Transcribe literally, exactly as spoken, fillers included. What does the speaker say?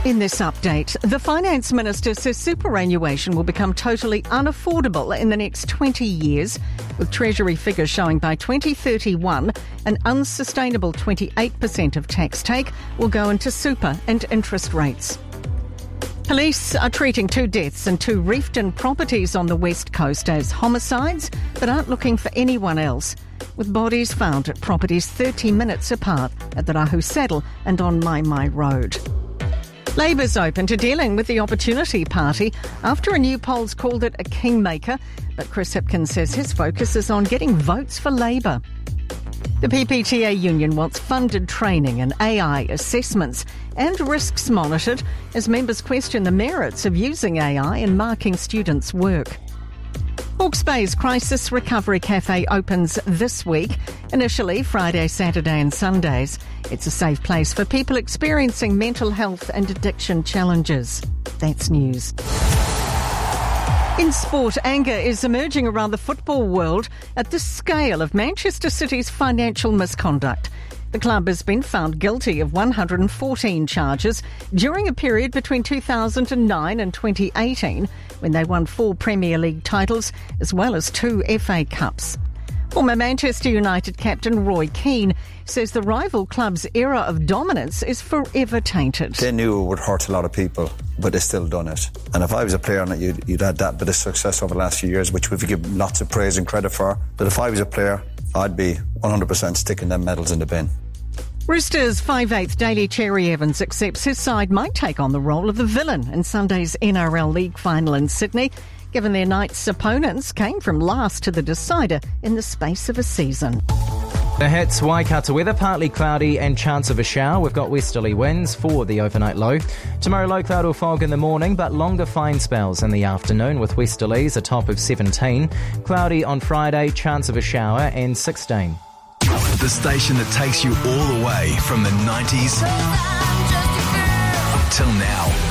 In this update, the Finance Minister says superannuation will become totally unaffordable in the next twenty years, with Treasury figures showing by twenty thirty-one an unsustainable twenty-eight percent of tax take will go into super and interest rates. Police are treating two deaths and two Reefton properties on the West Coast as homicides, but aren't looking for anyone else, with bodies found at properties thirty minutes apart at the Rahu Saddle and on Mai Mai Road. Labour's open to dealing with the Opportunity Party after a new poll's called it a kingmaker, but Chris Hipkins says his focus is on getting votes for Labour. The P P T A union wants funded training and A I assessments and risks monitored as members question the merits of using A I in marking students' work. Hawke's Bay's Crisis Recovery Cafe opens this week, initially Friday, Saturday and Sundays. It's a safe place for people experiencing mental health and addiction challenges. That's news. In sport, anger is emerging around the football world at the scale of Manchester City's financial misconduct. The club has been found guilty of one hundred fourteen charges during a period between two thousand nine and twenty eighteen, when they won four Premier League titles as well as two F A Cups. Former Manchester United captain Roy Keane says the rival club's era of dominance is forever tainted. They knew it would hurt a lot of people, but they still done it. And if I was a player on it, you'd, you'd had that bit of success over the last few years, which we've given lots of praise and credit for. But if I was a player, I'd be one hundred percent sticking them medals in the bin. Roosters five-eighth Daly Cherry Evans accepts his side might take on the role of the villain in Sunday's N R L League final in Sydney, given their night's opponents came from last to the decider in the space of a season. The hits, Waikato weather, partly cloudy and chance of a shower. We've got westerly winds for the overnight low. Tomorrow, low cloud or fog in the morning, but longer fine spells in the afternoon with westerlies, a top of seventeen. Cloudy on Friday, chance of a shower and sixteen. The station that takes you all the way from the nineties till now.